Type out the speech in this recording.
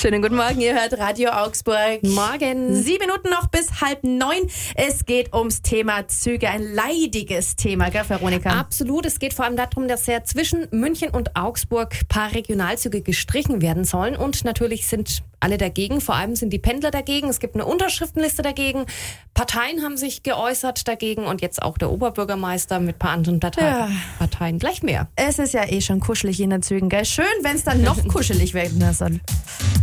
Schönen guten Morgen, ihr hört Radio Augsburg. Morgen. 7 Minuten noch bis 8:30. Es geht ums Thema Züge, ein leidiges Thema, gell, Veronika? Absolut. Es geht vor allem darum, dass ja zwischen München und Augsburg ein paar Regionalzüge gestrichen werden sollen. Und natürlich sind alle dagegen. Vor allem sind die Pendler dagegen. Es gibt eine Unterschriftenliste dagegen. Parteien haben sich geäußert dagegen und jetzt auch der Oberbürgermeister mit ein paar anderen Parteien. Gleich mehr. Es ist ja eh schon kuschelig in den Zügen, gell? Schön, wenn es dann noch kuschelig werden soll.